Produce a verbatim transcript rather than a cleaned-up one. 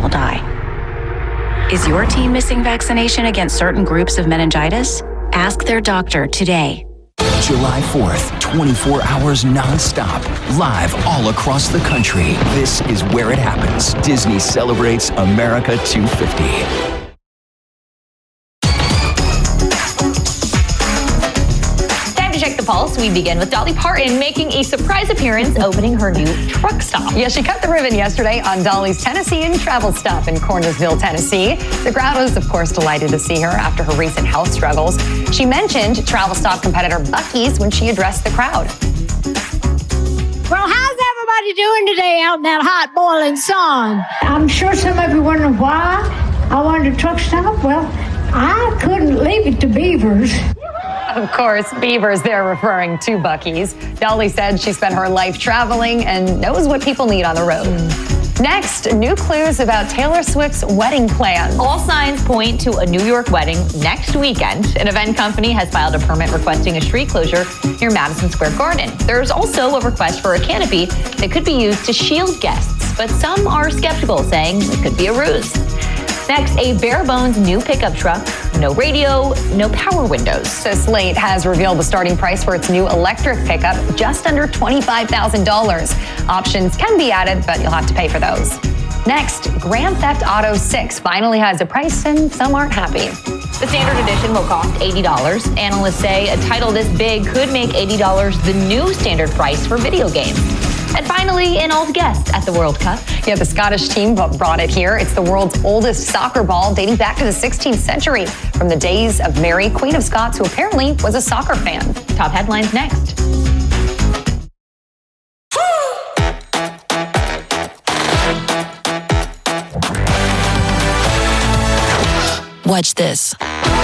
will die. Is your team missing vaccination against certain groups of meningitis? Ask their doctor today. July fourth, twenty-four hours nonstop, live all across the country. This is where it happens. Disney celebrates America two fifty. Check the pulse. We begin with Dolly Parton making a surprise appearance opening her new truck stop. Yeah, she cut the ribbon yesterday on Dolly's Tennessean Travel Stop in Cornersville, Tennessee. The crowd was, of course, delighted to see her after her recent health struggles. She mentioned Travel Stop competitor Buc-ee's when she addressed the crowd. Well, how's everybody doing today out in that hot, boiling sun? I'm sure some of you wondering why I wanted a truck stop. Well, I couldn't leave it to Beavers. Of course, Beavers, they're referring to Buc-ee's. Dolly said she spent her life traveling and knows what people need on the road. Next, new clues about Taylor Swift's wedding plans. All signs point to a New York wedding next weekend. An event company has filed a permit requesting a street closure near Madison Square Garden. There's also a request for a canopy that could be used to shield guests, but some are skeptical, saying it could be a ruse. Next, a bare-bones new pickup truck. No radio, no power windows. So Slate has revealed the starting price for its new electric pickup, just under twenty-five thousand dollars. Options can be added, but you'll have to pay for those. Next, Grand Theft Auto six finally has a price, and some aren't happy. The standard edition will cost eighty dollars. Analysts say a title this big could make eighty dollars the new standard price for video games. And finally, an old guest at the World Cup. Yeah, the Scottish team brought it here. It's the world's oldest soccer ball, dating back to the sixteenth century, from the days of Mary, Queen of Scots, who apparently was a soccer fan. Top headlines next. Watch this.